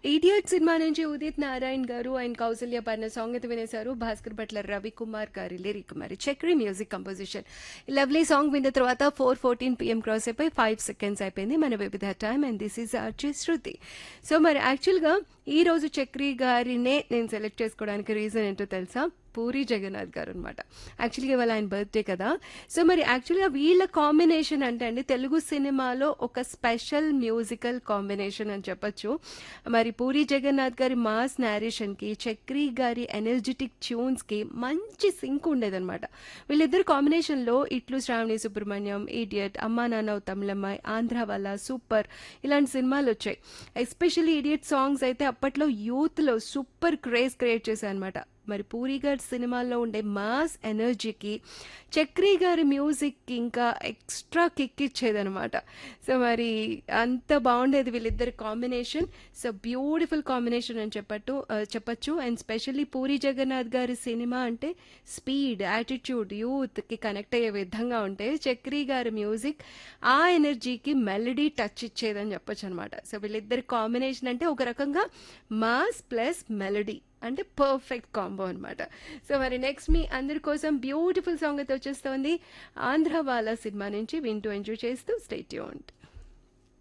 'Idiot' cinema నుంచి ఉదిత్ నారాయణ్ గారు and Kaushalya పాడిన సాంగ్ అయితే వినేశారు. భాస్కర్ భట్ల రవికుమార్ గారి లిరిక్, మరి చక్రి మ్యూజిక్ కంపోజిషన్. ఈ లవ్లీ సాంగ్ విన్న తర్వాత 4:14 PM క్రాస్ అయిపోయి 5 సెకండ్స్ అయిపోయింది మన వివిధ time. And this is RJ Shruti. So మరి యాక్చువల్గా ఈ రోజు చక్రి గారినే నేను సెలెక్ట్ చేసుకోవడానికి రీజన్ ఏంటో తెలుసా? పూరి జగన్నాథ్ గారు అనమాట. యాక్చువల్గా ఇవాళ ఆయన బర్త్డే కదా. సో మరి యాక్చువల్గా వీళ్ళ కాంబినేషన్ అంటే అండి తెలుగు సినిమాలో ఒక స్పెషల్ మ్యూజికల్ కాంబినేషన్ అని చెప్పొచ్చు. మరి పూరి జగన్నాథ్ గారి మాస్ నేరేషన్కి, చక్రి గారి ఎనర్జెటిక్ ట్యూన్స్కి మంచి సింక్ ఉండేదన్నమాట. వీళ్ళిద్దరు కాంబినేషన్లో ఇట్లు శ్రావణి సుబ్రహ్మణ్యం, ఇడియట్, అమ్మా నాన్న ఓ తమిళమ్మాయి, ఆంధ్ర వాళ్ళ, సూపర్ ఇలాంటి సినిమాలు వచ్చాయి. ఎస్పెషల్లీ ఇడియట్ సాంగ్స్ అయితే అప్పట్లో యూత్లో సూపర్ క్రేజ్ క్రియేట్ చేశాయి అనమాట. మరి పూరి గారి సినిమాల్లో ఉండే మాస్ ఎనర్జీకి చక్రి గారి మ్యూజిక్ ఇంకా ఎక్స్ట్రా కిక్ ఇచ్చేదనమాట. సో మరి అంత బాగుండేది వీళ్ళిద్దరి కాంబినేషన్. సో బ్యూటిఫుల్ కాంబినేషన్ అని చెప్పచ్చు. అండ్ స్పెషల్లీ పూరి జగన్నాథ్ గారి సినిమా అంటే స్పీడ్, యాటిట్యూడ్, యూత్కి కనెక్ట్ అయ్యే విధంగా ఉంటే చక్రి గారి మ్యూజిక్ ఆ ఎనర్జీకి మెలడీ టచ్ ఇచ్చేదని చెప్పొచ్చు అనమాట. సో వీళ్ళిద్దరి కాంబినేషన్ అంటే ఒక రకంగా మాస్ ప్లస్ మెలడీ అంటే పర్ఫెక్ట్ కాంబో అనమాట. సో మరి నెక్స్ట్ మీ అందరి కోసం బ్యూటిఫుల్ సాంగ్ అయితే వచ్చేస్తోంది ఆంధ్ర వాళ్ళ సినిమా నుంచి. వింటూ ఎంజాయ్ చేస్తూ స్టే ట్యూన్డ్.